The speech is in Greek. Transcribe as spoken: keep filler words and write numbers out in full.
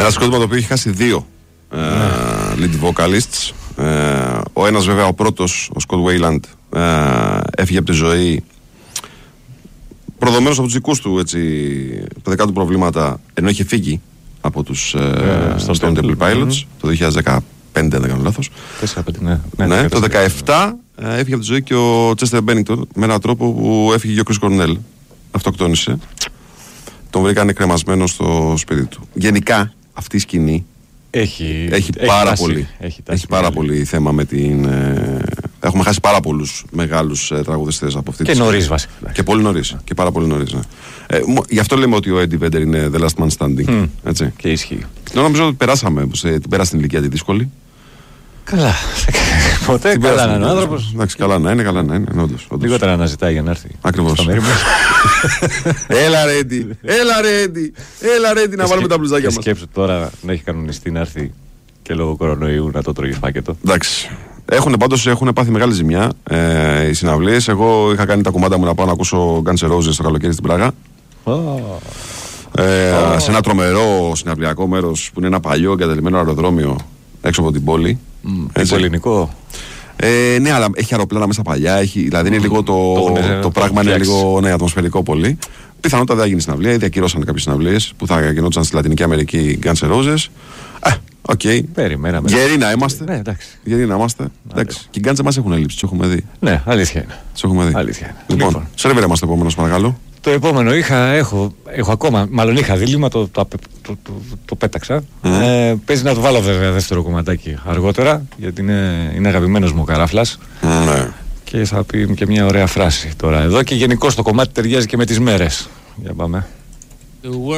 Ένα συγκρότημα το οποίο έχει χάσει δύο ε, lead vocalists. Ε, ο ένας βέβαια, ο πρώτος, ο Scott Weiland, ε, έφυγε από τη ζωή προδομένος από τους δικούς του, έτσι, τα δικά του προβλήματα, ενώ είχε φύγει από τους ε, yeah, Stone Temple Pilots mm-hmm. το δύο χιλιάδες δεκαπέντε, αν δεν κάνω λάθος. ναι, ναι, ναι, το δύο χιλιάδες δεκαεπτά ε, έφυγε από τη ζωή και ο Chester Bennington με έναν τρόπο που έφυγε και ο Chris Cornell. Αυτοκτόνησε. Τον βρήκανε κρεμασμένο στο σπίτι του. Γενικά αυτή η σκηνή έχει, έχει, έχει πάρα, τάση, πολύ, έχει, έχει πάρα πολύ θέμα με την. Ε, έχουμε χάσει πάρα πολλούς μεγάλους ε, τραγουδιστές από αυτή τη στιγμή. Και νωρίς βασικά. Και πολύ νωρίς. Και πάρα πολύ νωρίς. Ναι. Ε, γι' αυτό λέμε ότι ο Eddie Vedder είναι the last man standing. Mm. Έτσι. Και ισχύει. Νομίζω ότι περάσαμε. Την πέρασε την ηλικία τη δύσκολη. Καλά. Ποτέ την καλά να είναι ο άνθρωπος. Εντάξει, καλά να είναι, καλά να είναι. Όντως. Λιγότερα να ζητάει για να έρθει. Ακριβώς. Έλα ρε Eddie, έλα ρε Eddie, έλα ρε Eddie να βάλουμε τα μπλουζάκια μας. Σκέψου τώρα να έχει κανονιστεί να έρθει και λόγω κορονοϊού να το τρώγει φάκετο. Εντάξει. Έχουν πάντως έχουν πάθει μεγάλη ζημιά ε, οι συναυλίες. Εγώ είχα κάνει τα κομμάτια μου να πάω να ακούσω Guns N' Roses το καλοκαίρι στην Πράγα. Oh. Ε, oh. Σε ένα τρομερό συναυλιακό μέρος που είναι ένα παλιό εγκαταλειμμένο αεροδρόμιο έξω από την πόλη. Mm. Είναι ελληνικό. Ε, ναι, αλλά έχει αεροπλάνα μέσα παλιά. Έχει, δηλαδή είναι λίγο το, το, το, το πράγμα είναι λίγο ναι, ατμοσφαιρικό πολύ. Πιθανότατα δεν θα γίνει συναυλία. Ήδη ακυρώσαν κάποιες συναυλίες που θα γινόντουσαν στη Λατινική Αμερική Guns N' Roses. Ε, οκ. Okay. Περιμέναμε. Γεροί να είμαστε. Ναι, εντάξει. Γεροί να είμαστε. Εντάξει. Και οι Guns μας έχουν λείψει. Τους έχουμε δει. Ναι, αλήθεια είναι. Τους έχουμε δει. Αλήθεια είναι. Λοιπόν, λοιπόν. σερβίρε μας το επόμενο, παρακαλώ. Το επόμενο είχα, έχω, έχω ακόμα, μάλλον είχα δίλημμα, το, το, το, το, το, το πέταξα. Mm. Ε, παίζει να το βάλω βέβαια δεύτερο κομματάκι αργότερα, γιατί είναι, είναι αγαπημένος μου ο Καράφλας. Mm. Και θα πει και μια ωραία φράση τώρα εδώ και γενικώς το κομμάτι ταιριάζει και με τις μέρες. Για πάμε.